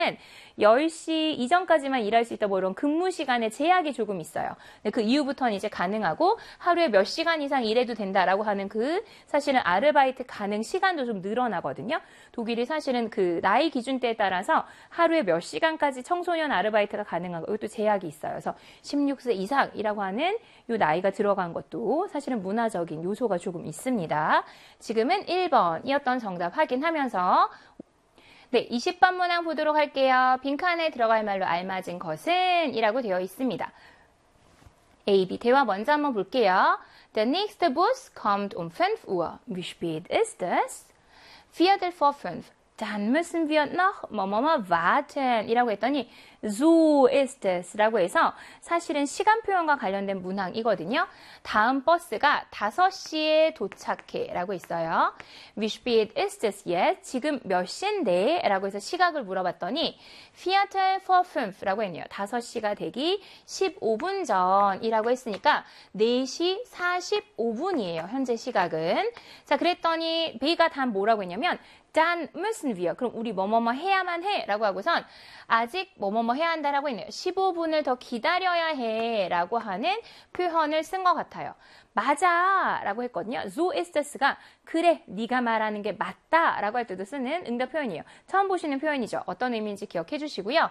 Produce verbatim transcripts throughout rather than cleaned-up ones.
열 시 이전까지만 일할 수 있다 뭐 이런 근무 시간에 제약이 조금 있어요. 근데 그 이후부터는 이제 가능하고 하루에 몇 시간 이상 일해도 된다라고 하는 그 사실은 아르바이트 가능 시간도 좀 늘어나거든요. 독일이 사실은 그 나이 기준대에 따라서 하루에 몇 시간까지 청소년 아르바이트가 가능하고 이것도 제약이 있어요. 그래서 십육 세 이상이라고 하는 요 나이가 들어간 것도 사실은 문화적인 요소가 조금 있습니다. 지금은 일 번이었던 정답 확인하면서 네, 이십 번 문항 보도록 할게요. 빈칸에 들어갈 말로 알맞은 것은 이라고 되어 있습니다. A, B 대화 먼저 한번 볼게요. Der nächste Bus kommt um fünf Uhr. Wie spät ist es? Viertel vor fünf. Dann müssen wir noch 뭐뭐뭐 warten 이라고 했더니 so ist es 라고 해서 사실은 시간 표현과 관련된 문항이거든요. 다음 버스가 다섯 시에 도착해 라고 있어요. Wie spät ist es jetzt? 지금 몇 시인데? 라고 해서 시각을 물어봤더니 Viertel vor fünf 라고 했네요. 다섯 시가 되기 십오 분 전이라고 했으니까 네 시 사십오 분이에요. 현재 시각은. 자, 그랬더니 B가 단 뭐라고 했냐면 dann müssen wir. 그럼 우리 뭐뭐뭐 해야만 해 라고 하고선 아직 뭐뭐뭐 해야 한다라고 했네요. 십오 분을 더 기다려야 해 라고 하는 표현을 쓴 것 같아요. 맞아 라고 했거든요. so ist es가 그래 네가 말하는 게 맞다 라고 할 때도 쓰는 응답 표현이에요. 처음 보시는 표현이죠. 어떤 의미인지 기억해 주시고요.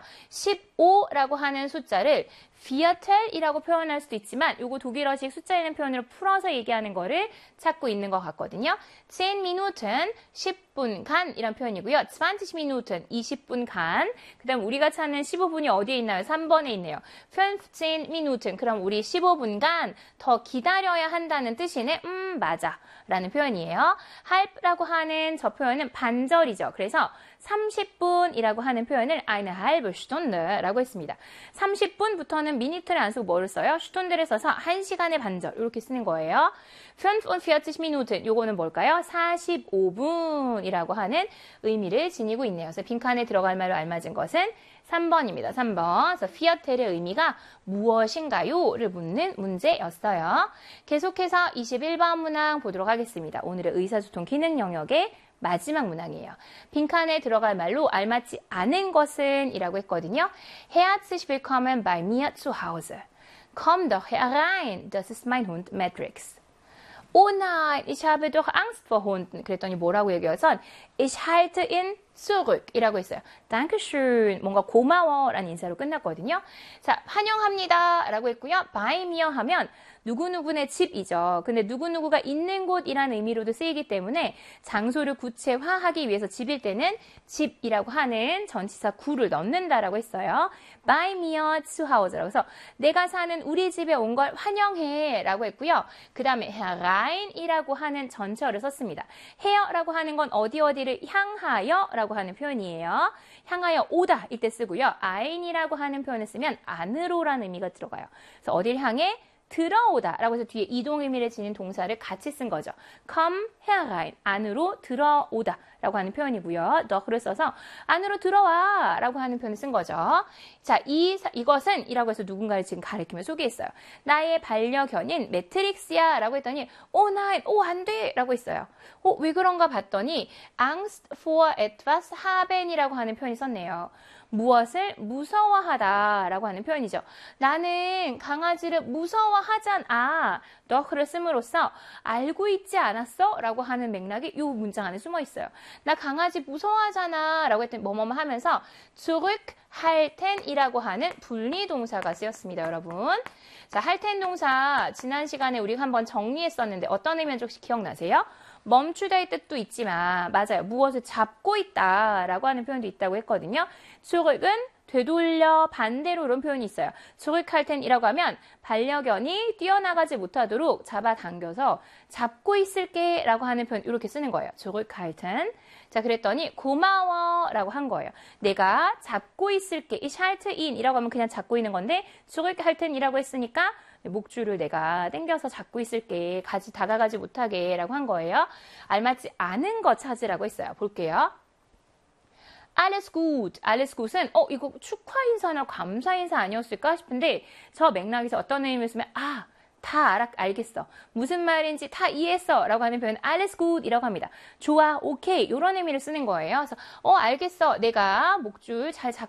십오라고 하는 숫자를 Viertel이라고 표현할 수도 있지만 요거 독일어식 숫자 있는 표현으로 풀어서 얘기하는 거를 찾고 있는 것 같거든요. zehn Minuten 십 분간 이란 표현이고요. zwanzig Minuten 이십 분간. 그 다음 우리가 찾는 십오 분이 어디에 있나요? 삼 번에 있네요. fünfzehn Minuten. 그럼 우리 십오 분간 더 기다려야 한다는 뜻이네. 음 맞아 라는 표현이에요. halb라고 하는 저 표현은 반절이죠. 그래서 삼십 분이라고 하는 표현을 eine halbe Stunde 라고 했습니다. 삼십 분부터는 미니트를 안 쓰고 뭐를 써요? Stunde를 써서 한 시간의 반절 이렇게 쓰는 거예요. fünfundvierzig Minuten 요거는 뭘까요? 사십오 분이라고 하는 의미를 지니고 있네요. 그래서 빈칸에 들어갈 말로 알맞은 것은 삼 번입니다. 삼 번. 그래서 Viertel의 의미가 무엇인가요? 를 묻는 문제였어요. 계속해서 이십일 번 문항 보도록 하겠습니다. 오늘의 의사소통 기능 영역의 마지막 문항이에요. 빈칸에 들어갈 말로 알맞지 않은 것은 이라고 했거든요. Herzlich willkommen bei mir zu Hause. Komm doch herein, das ist mein Hund Matrix. Oh nein, ich habe doch Angst vor Hunden. 그랬더니 뭐라고 얘기해서 Ich halte ihn zurück 이라고 했어요. Dankeschön. 뭔가 고마워 라는 인사로 끝났거든요. 자, 환영합니다 라고 했고요. Bei mir 하면 누구누구네 집이죠. 근데 누구누구가 있는 곳이라는 의미로도 쓰이기 때문에 장소를 구체화하기 위해서 집일 때는 집이라고 하는 전치사 구를 넣는다라고 했어요. Bei mir zu Hause라고 해서 내가 사는 우리 집에 온 걸 환영해 라고 했고요. 그 다음에 herein이라고 하는 전체어를 썼습니다. here라고 하는 건 어디 어디를 향하여 라고 하는 표현이에요. 향하여 오다 이때 쓰고요. ein이라고 하는 표현을 쓰면 안으로라는 의미가 들어가요. 그래서 어딜 향해? 들어오다 라고 해서 뒤에 이동 의미를 지닌 동사를 같이 쓴 거죠. come herein, 안으로 들어오다 라고 하는 표현이고요. doch를 써서 안으로 들어와 라고 하는 표현을 쓴 거죠. 자, 이, 이것은 이라고 해서 누군가를 지금 가리키며 소개했어요. 나의 반려견인 매트릭스야 라고 했더니 oh nein, 오, 안 돼 라고 했어요. 어, 왜 그런가 봤더니 Angst vor etwas haben 이라고 하는 표현이 썼네요. 무엇을 무서워하다 라고 하는 표현이죠. 나는 강아지를 무서워하잖아. 너를 씀으로써 알고 있지 않았어? 라고 하는 맥락이 이 문장 안에 숨어 있어요. 나 강아지 무서워하잖아 라고 했더니 뭐뭐뭐 하면서 zurückhalten 이라고 하는 분리동사가 쓰였습니다. 여러분. 자, halten 동사 지난 시간에 우리가 한번 정리했었는데 어떤 의미인지 혹시 기억나세요? 멈추다의 뜻도 있지만 맞아요. 무엇을 잡고 있다 라고 하는 표현도 있다고 했거든요. zurück은 되돌려 반대로 이런 표현이 있어요. zurückhalten 이라고 하면 반려견이 뛰어나가지 못하도록 잡아당겨서 잡고 있을게 라고 하는 표현 이렇게 쓰는 거예요. zurückhalten. 자, 그랬더니 고마워 라고 한 거예요. 내가 잡고 있을게. ich halte ihn 이라고 하면 그냥 잡고 있는 건데 zurückhalten 이라고 했으니까 목줄을 내가 당겨서 잡고 있을게. 가지 다가가지 못하게 라고 한 거예요. 알맞지 않은 거 찾으라고 했어요. 볼게요. Alles gut. Alles gut은 어 이거 축하 인사나 감사 인사 아니었을까 싶은데 저 맥락에서 어떤 의미를 쓰면 아 다 알아, 알겠어. 무슨 말인지 다 이해했어. 라고 하는 표현 alles gut 이라고 합니다. 좋아, 오케이. 이런 의미를 쓰는 거예요. 그래서 어, 알겠어. 내가 목줄 잘 잡,